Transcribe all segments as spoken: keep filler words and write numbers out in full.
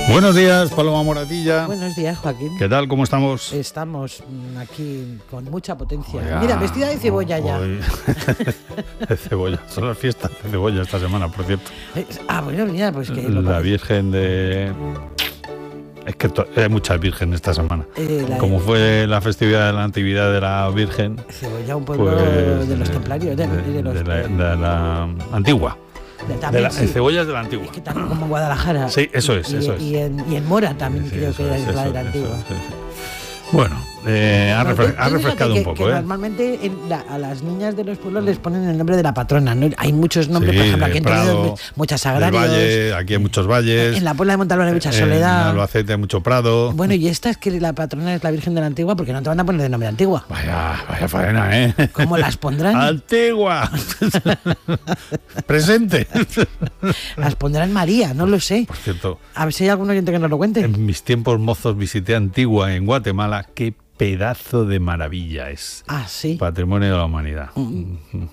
Buenos días, Paloma Moratilla. Buenos días, Joaquín. ¿Qué tal? ¿Cómo estamos? Estamos aquí con mucha potencia. Oiga, Mira, vestida de cebolla ya. Hoy... de cebolla. Son las fiestas de cebolla esta semana, por cierto. Ah, bueno, mira, pues que... La Virgen de... Es que to... hay muchas virgen esta semana. Eh, la... Como fue la festividad de la Natividad de la Virgen. Cebolla, un pueblo pues, de los templarios. De, de, de, los... de, la, de la antigua. También, de la, sí. Cebollas de la Antigua. Es que también como en Guadalajara. Sí, eso es, y, eso y, es. Y en, y en Mora también sí, creo que es, es la de la Antigua. Eso, eso, eso. Bueno, eh, ha, refres ha refrescado que, un poco. Que ¿eh? Normalmente en la, a las niñas de los pueblos les ponen el nombre de la patrona, ¿no? Hay muchos nombres, sí, por ejemplo, aquí en Toledo muchas Sagrarios. Valle, aquí hay muchos valles. En la Puebla de Montalbán hay mucha Soledad. En Albacete hay mucho Prado. Bueno, y esta es que la patrona es la Virgen de la Antigua, porque no te van a poner de nombre Antigua. Vaya, vaya faena, ¿eh? ¿Cómo las pondrán? Antigua. Presente. Las pondrán María, no lo sé. Por cierto. A ver si hay algún oyente que nos lo cuente. En mis tiempos mozos visité Antigua en Guatemala. Qué pedazo de maravilla es. Ah, sí. Patrimonio de la humanidad. Mm.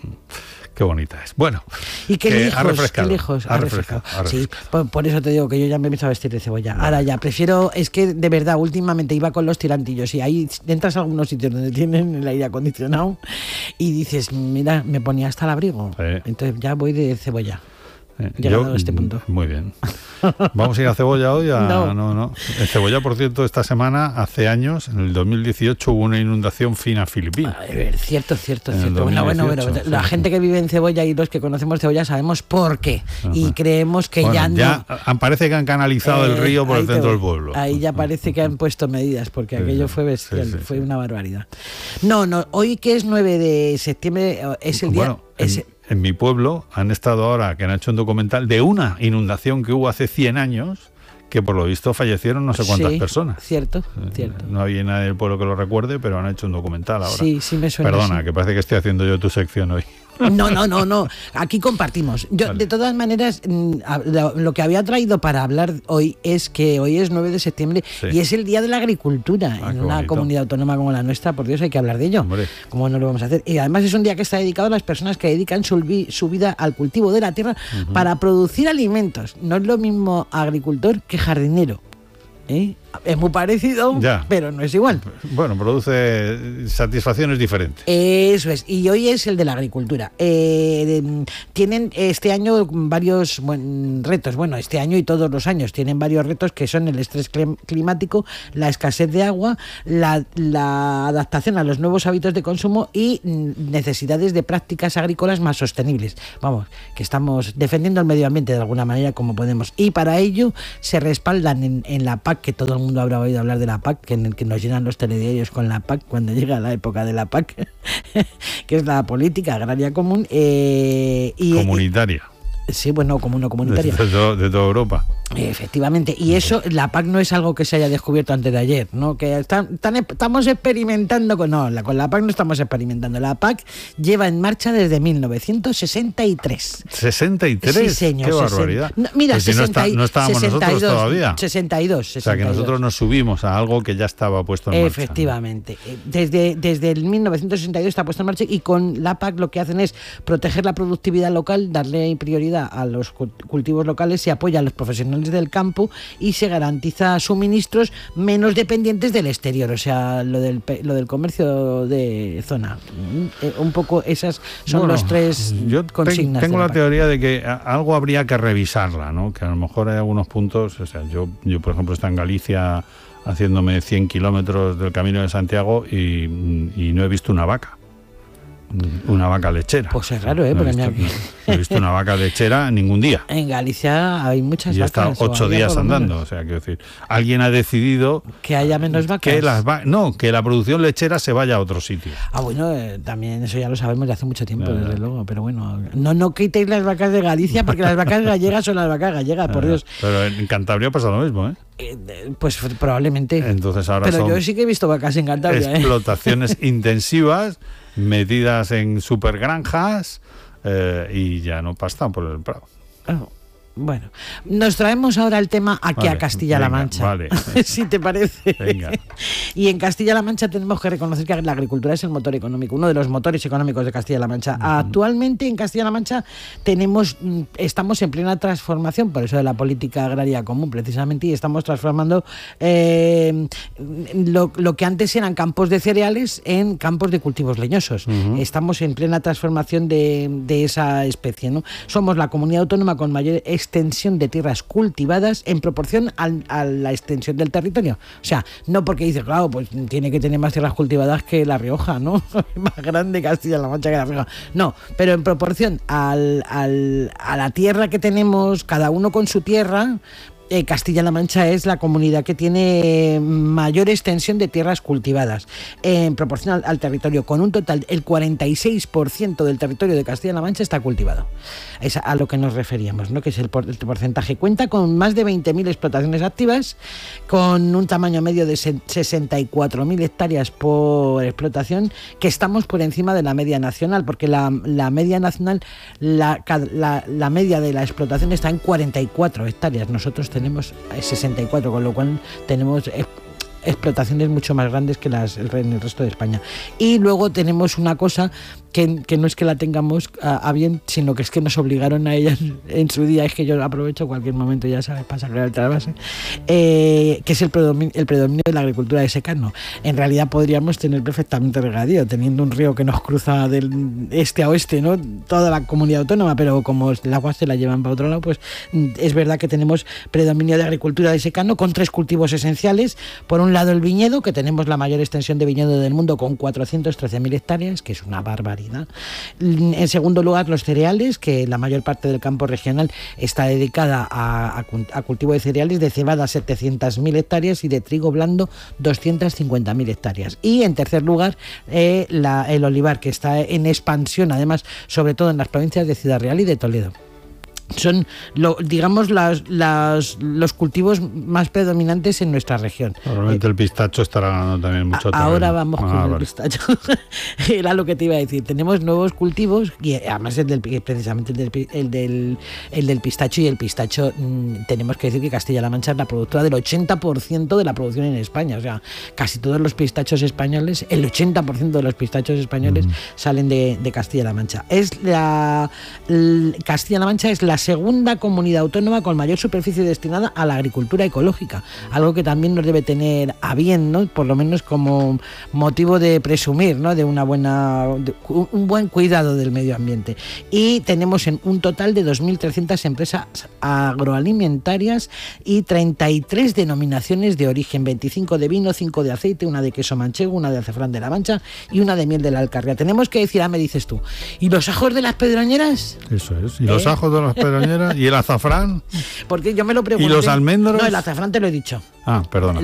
Qué bonita es. Bueno, y qué lejos, ha refrescado. Qué lejos, ha, ha refrescado. refrescado. Ha refrescado. Sí, por, por eso te digo que yo ya me he empezado a vestir de cebolla. Vale. Ahora ya, prefiero, es que de verdad, últimamente iba con los tirantillos y ahí entras a algunos sitios donde tienen el aire acondicionado y dices, mira, me ponía hasta el abrigo. Sí. Entonces ya voy de cebolla. Eh, Llegado a este punto. Muy bien. ¿Vamos a ir a Cebolla hoy? A... No. no, no. En Cebolla, por cierto, esta semana, hace años, en el dos mil dieciocho, hubo una inundación fina filipina. A ver, cierto, cierto, en cierto. Bueno, bueno, bueno, sí, la sí. gente que vive en Cebolla y los que conocemos Cebolla sabemos por qué. Ajá. Y creemos que bueno, ya no... Ya parece que han canalizado eh, el río por el centro del pueblo. Ahí ya parece que han puesto medidas, porque sí, aquello fue bestial, sí, sí, fue sí. una barbaridad. No, no, hoy que es nueve de septiembre, es el día... Bueno, es, en... En mi pueblo han estado ahora, que han hecho un documental de una inundación que hubo hace cien años, que por lo visto fallecieron no sé cuántas sí, personas. Cierto, cierto. No había nadie del pueblo que lo recuerde, pero han hecho un documental ahora. Sí, sí me suena. Perdona, así. que parece que estoy haciendo yo tu sección hoy. No, no, no, no. Aquí compartimos. Yo, vale. De todas maneras, lo que había traído para hablar hoy es que hoy es nueve de septiembre sí. y es el Día de la Agricultura. Ah, en una bonito. Comunidad autónoma como la nuestra, por Dios, hay que hablar de ello. Hombre. ¿Cómo no lo vamos a hacer? Y además es un día que está dedicado a las personas que dedican su, su vida al cultivo de la tierra uh-huh. para producir alimentos. No es lo mismo agricultor que jardinero. ¿Eh? Es muy parecido, ya. pero no es igual. Bueno, produce satisfacciones diferentes. Eso es, y hoy es el de la agricultura. Eh, tienen este año varios bueno, retos, bueno, este año y todos los años tienen varios retos que son el estrés climático, la escasez de agua, la, la adaptación a los nuevos hábitos de consumo y necesidades de prácticas agrícolas más sostenibles. Vamos, que estamos defendiendo el medio ambiente de alguna manera como podemos. Y para ello se respaldan en, en la P A C, que todo el mundo habrá oído hablar de la P A C, que, en el que nos llenan los telediarios con la P A C cuando llega la época de la P A C, que es la política agraria común eh, y comunitaria. Eh, sí, bueno, común o comunitaria. De, de, todo, de toda Europa. Efectivamente, y eso, la P A C no es algo que se haya descubierto antes de ayer, ¿no? Que están, están, estamos experimentando con... No, la, con la P A C no estamos experimentando. La P A C lleva en marcha desde mil novecientos sesenta y tres. ¿sesenta y tres? Sí, señor. ¡Qué barbaridad! No, mira, pues si sesenta, no, está, no estábamos sesenta y dos, nosotros todavía. sesenta y dos, sesenta y dos. O sea, que nosotros nos subimos a algo que ya estaba puesto en marcha. Efectivamente. Desde, desde el mil novecientos sesenta y dos está puesto en marcha y con la P A C lo que hacen es proteger la productividad local, darle prioridad a los cultivos locales, se apoya a los profesionales del campo y se garantiza suministros menos dependientes del exterior, o sea, lo del, lo del comercio de zona. Un poco esas son bueno, los tres yo consignas. Tengo de la, la teoría de que algo habría que revisarla, ¿no? Que a lo mejor hay algunos puntos, o sea, yo, yo por ejemplo, estoy en Galicia haciéndome cien kilómetros del Camino de Santiago y, y no he visto una vaca. Una vaca lechera. Pues es raro, ¿eh? No he, Porque visto, no he visto una vaca lechera ningún día. En Galicia hay muchas y vacas. Y he estado ocho días andando. O sea, quiero decir, alguien ha decidido... Que haya menos vacas. Que las va no, que la producción lechera se vaya a otro sitio. Ah, bueno, eh, también eso ya lo sabemos de hace mucho tiempo, no, desde no. luego. Pero bueno, no, no quitéis las vacas de Galicia porque las vacas gallegas son las vacas gallegas, por Dios. Pero en Cantabria pasa lo mismo, ¿eh? Eh, pues probablemente. Entonces ahora Pero son yo sí que he visto vacas en Cantabria. Explotaciones ¿eh? intensivas, metidas en supergranjas eh, y ya no pastan por el prado. Claro. Bueno, nos traemos ahora el tema aquí vale, a Castilla-La Mancha, vale. si te parece. Venga. Y en Castilla-La Mancha tenemos que reconocer que la agricultura es el motor económico, uno de los motores económicos de Castilla-La Mancha. Uh-huh. Actualmente en Castilla-La Mancha tenemos, estamos en plena transformación, por eso de la política agraria común precisamente, y estamos transformando eh, lo, lo que antes eran campos de cereales en campos de cultivos leñosos. Uh-huh. Estamos en plena transformación de, de esa especie, ¿no? Somos la comunidad autónoma con mayor extensión de tierras cultivadas en proporción al, a la extensión del territorio. O sea, no porque dice, claro, pues tiene que tener más tierras cultivadas que La Rioja, ¿no? Más grande Castilla-La Mancha que La Rioja. No, pero en proporción al, al, a la tierra que tenemos, cada uno con su tierra, Eh, Castilla-La Mancha es la comunidad que tiene mayor extensión de tierras cultivadas eh, en proporción al, al territorio, con un total, el cuarenta y seis por ciento del territorio de Castilla-La Mancha está cultivado. Es a, a lo que nos referíamos, ¿no? Que es el, por, el porcentaje. Cuenta con más de veinte mil explotaciones activas, con un tamaño medio de sesenta y cuatro mil hectáreas por explotación, que estamos por encima de la media nacional, porque la, la media nacional, la, la, la media de la explotación está en cuarenta y cuatro hectáreas. Nosotros tenemos sesenta y cuatro, con lo cual tenemos explotaciones mucho más grandes que las en el resto de España. Y luego tenemos una cosa que, que no es que la tengamos a, a bien, sino que es que nos obligaron a ella en, en su día, es que yo aprovecho cualquier momento, ya sabes, para sacar el trasvase, eh, que es el predominio, el predominio de la agricultura de secano. En realidad podríamos tener perfectamente regadío, teniendo un río que nos cruza del este a oeste, ¿no? Toda la comunidad autónoma, pero como el agua se la llevan para otro lado, pues es verdad que tenemos predominio de agricultura de secano con tres cultivos esenciales. Por un lado el viñedo, que tenemos la mayor extensión de viñedo del mundo con cuatrocientas trece mil hectáreas, que es una barbaridad. En segundo lugar, los cereales, que la mayor parte del campo regional está dedicada a, a, a cultivo de cereales, de cebada setecientas mil hectáreas y de trigo blando doscientas cincuenta mil hectáreas. Y en tercer lugar, eh, la, el olivar, que está en expansión, además, sobre todo en las provincias de Ciudad Real y de Toledo. Son, lo, digamos, las, las, los cultivos más predominantes en nuestra región. Probablemente eh, el pistacho estará ganando también mucho. A, ahora vamos ah, con vale. el pistacho. Era lo que te iba a decir. Tenemos nuevos cultivos, y además el del, precisamente el del, el, del, el del pistacho. Y el pistacho, mmm, tenemos que decir que Castilla-La Mancha es la productora del ochenta por ciento de la producción en España. O sea, casi todos los pistachos españoles, el ochenta por ciento de los pistachos españoles uh-huh. salen de, de Castilla-La Mancha. Es la, el, Castilla-La Mancha es la segunda comunidad autónoma con mayor superficie destinada a la agricultura ecológica, algo que también nos debe tener a bien, ¿no? Por lo menos como motivo de presumir, ¿no? De una buena, de un buen cuidado del medio ambiente. Y tenemos en un total de dos mil trescientas empresas agroalimentarias y treinta y tres denominaciones de origen, veinticinco de vino, cinco de aceite, una de queso manchego, una de azafrán de la Mancha y una de miel de la Alcarria. Tenemos que decir, ah, me dices tú, ¿y los ajos de las Pedroñeras? Eso es, y los ¿Eh? ajos de las Pedroñeras, y el azafrán. Porque yo me lo pregunté. ¿Y los almendros? No, el azafrán te lo he dicho. Ah, perdona.